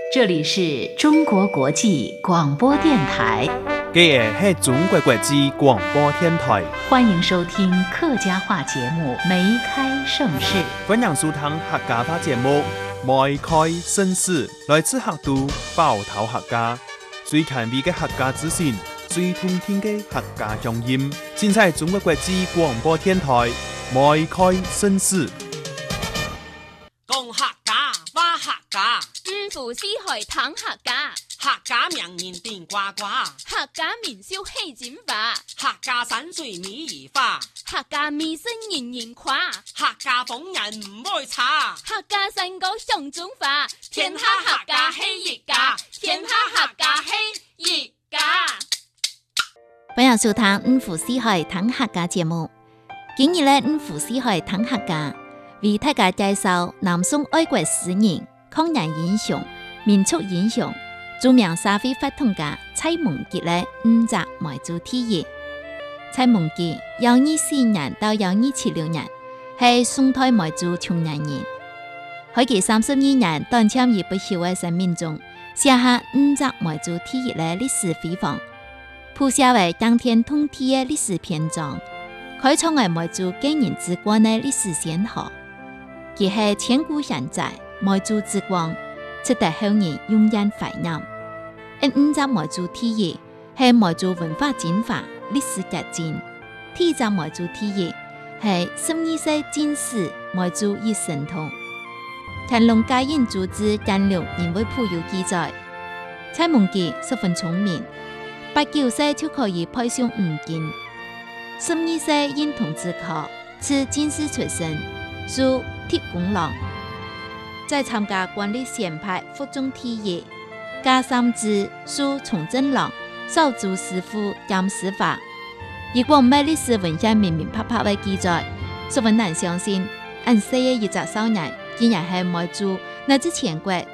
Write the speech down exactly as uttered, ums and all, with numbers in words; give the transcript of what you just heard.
这里是中国国际广播电台。 这个是中国国际广播电台， 欢迎收听客家话节目《梅开盛世》。 欢迎收听客家话节目《梅开盛世》，来自客都包头客家，最前卫的客家资訊，最通聽的客家鄉音，現在中國國際廣播電台梅開盛世。 講客家話客家， 五湖四海談客家， 客家名言變呱呱， 客家名笑戲剪法， 客家山水美如花， 客家美聲人人誇， 客家風人唔會差， 客家山歌上中華， 天下客家喜熱家，天下客家喜熱家。 歡迎收聽五湖四海談客家節目。今日咧五湖四海談客家，為大家介紹南宋愛國詩人、抗日英雄、民族英雄、著名社會運動家蔡夢傑嘅五則梅州體驗。蔡夢傑一二四年到一二七六年係宋代梅州窮人人，喺佢三十二年短暫而不朽嘅生命中，寫下五則梅州體驗嘅歷史輝煌，譜寫為驚天動地嘅歷史篇章，開創為梅州經營之光嘅歷史先河。佢係千古現在梅州之光，值得後人永遠懷念。而五則梅州體驗係梅州文化精華、歷史結晶。第一則梅州體驗係十二世進士梅州一神通。乾隆嘉應注資《乾隆人物譜》有記載，蔡夢傑十分聰明，八九歲就可以派上五經，十二歲應同治科，賜進士出身，屬鐵公郎。在參加官吏選派服眾體驗，加三子屬從政郎、少主師傅兼司法。以廣賣歷史文獻明明白白的記載，十分難相信，俺細嘅一個少年竟然係梅州乃至全國